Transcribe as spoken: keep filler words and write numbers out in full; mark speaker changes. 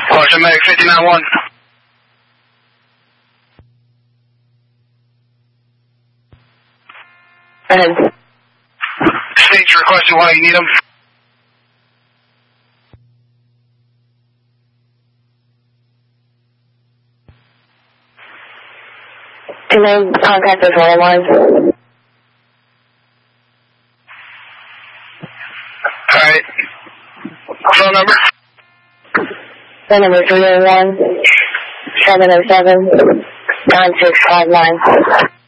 Speaker 1: Boston Medic fifty-nine one.
Speaker 2: Go ahead.
Speaker 1: States requesting why you need them.
Speaker 2: Can they contact us one on one?
Speaker 1: Alright. Phone number?
Speaker 2: Phone number three oh one, seven oh seven, nine six five nine.